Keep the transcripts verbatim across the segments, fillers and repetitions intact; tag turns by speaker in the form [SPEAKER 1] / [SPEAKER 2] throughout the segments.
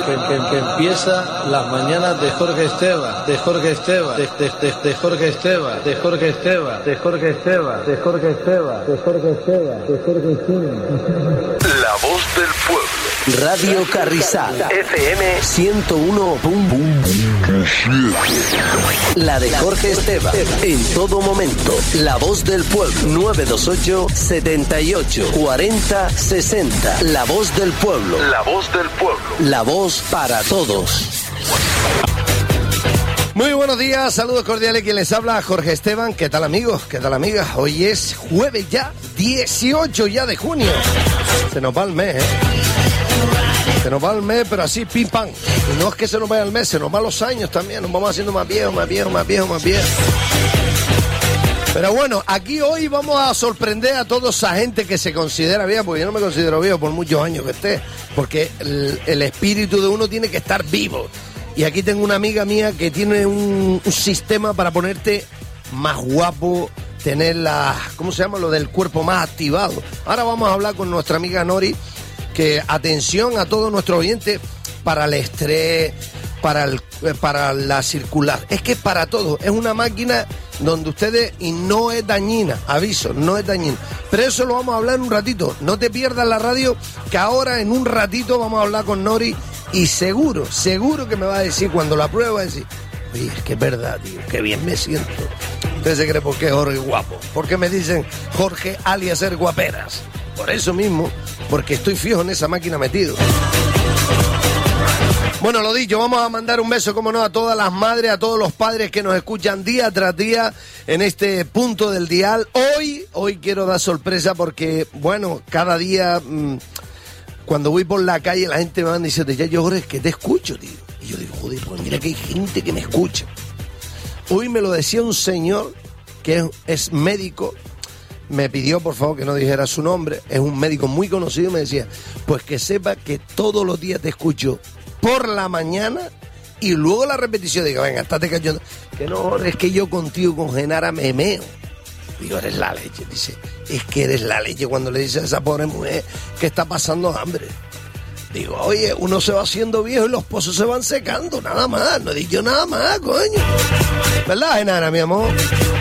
[SPEAKER 1] que, que, que empieza las mañanas de Jorge Esteban, de Jorge Esteban, de, de, de, de Jorge Esteban, de Jorge Esteban, de Jorge Esteban, de Jorge Esteban, de Jorge Esteban, de Jorge Esteban.
[SPEAKER 2] La voz del pueblo.
[SPEAKER 3] Radio Carrizal, F M ciento uno punto siete. La de Jorge Esteban, en todo momento. La voz del pueblo, nueve dos ocho, setenta y ocho, cuarenta, sesenta. La voz del pueblo.
[SPEAKER 2] La voz del pueblo.
[SPEAKER 3] La voz para todos.
[SPEAKER 4] Muy buenos días, saludos cordiales. Quien les habla, Jorge Esteban. ¿Qué tal, amigos? ¿Qué tal, amigas? Hoy es jueves ya, dieciocho ya de junio. Se nos va el mes, ¿eh? Se nos va el mes, pero así, pim, pam. Y no es que se nos vaya el mes, se nos van los años también. Nos vamos haciendo más viejos, más viejos, más viejos, más viejos. Pero bueno, aquí hoy vamos a sorprender a toda esa gente que se considera vieja, porque yo no me considero viejo por muchos años que esté, porque el, el espíritu de uno tiene que estar vivo. Y aquí tengo una amiga mía que tiene un, un sistema para ponerte más guapo, tener la, ¿cómo se llama? Lo del cuerpo más activado. Ahora vamos a hablar con nuestra amiga Nori, que atención a todos nuestros oyentes, para el estrés, para, el, para la circular. Es que es para todo. Es una máquina donde ustedes, y no es dañina, aviso, no es dañina. Pero eso lo vamos a hablar en un ratito. No te pierdas la radio, que ahora en un ratito vamos a hablar con Nori. Y seguro, seguro que me va a decir, cuando la prueba, va a decir, oye, es que es verdad, tío, qué bien me siento. Usted se cree por qué Jorge guapo. ¿Por qué me dicen Jorge alias ser guaperas? Por eso mismo, porque estoy fijo en esa máquina metido. Bueno, lo dicho, vamos a mandar un beso, como no, a todas las madres, a todos los padres que nos escuchan día tras día en este punto del dial. Hoy, hoy quiero dar sorpresa porque, bueno, cada día... Mmm, cuando voy por la calle, la gente me va diciendo, ya yo, Jorge, es que te escucho, tío. Y yo digo, joder, pues mira que hay gente que me escucha. Hoy me lo decía un señor que es, es médico, me pidió, por favor, que no dijera su nombre, es un médico muy conocido, y me decía, pues que sepa que todos los días te escucho por la mañana y luego la repetición. Digo, venga, estate cayendo. Que no, Jorge, es que yo contigo con Genara me meo. Digo, eres la leche. Dice, es que eres la leche cuando le dices a esa pobre mujer que está pasando hambre. Digo, oye, uno se va haciendo viejo y los pozos se van secando, nada más. No he dicho nada más, coño. ¿Verdad, Genara, mi amor?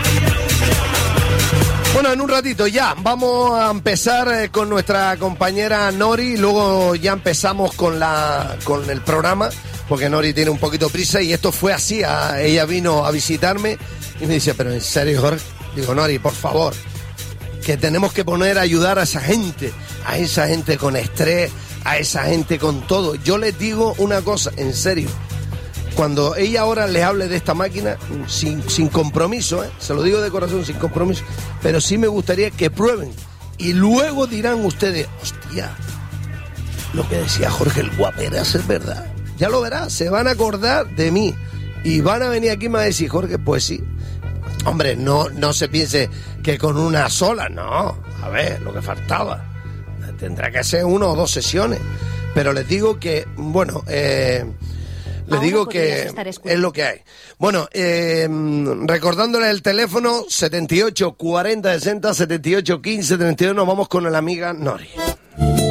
[SPEAKER 4] Bueno, en un ratito ya vamos a empezar eh, con nuestra compañera Nori. Y luego ya empezamos con, la, con el programa, porque Nori tiene un poquito prisa. Y esto fue así, a, ella vino a visitarme y me dice, pero en serio, Jorge. Digo, Nori, por favor, que tenemos que poner a ayudar a esa gente, a esa gente con estrés, a esa gente con todo. Yo les digo una cosa, en serio, cuando ella ahora les hable de esta máquina, sin, sin compromiso, ¿eh? Se lo digo de corazón, sin compromiso, pero sí me gustaría que prueben y luego dirán ustedes, hostia, lo que decía Jorge el guaperas es verdad. Ya lo verás, se van a acordar de mí y van a venir aquí y me van a decir, Jorge, pues sí. Hombre, no, no se piense que con una sola, no. A ver, lo que faltaba. Tendrá que ser una o dos sesiones. Pero les digo que, bueno, eh, les digo que es lo que hay. Bueno, eh, recordándoles el teléfono, setenta y ocho, cuarenta, sesenta, setenta y ocho, quince, treinta y dos, nos vamos con la amiga Nori.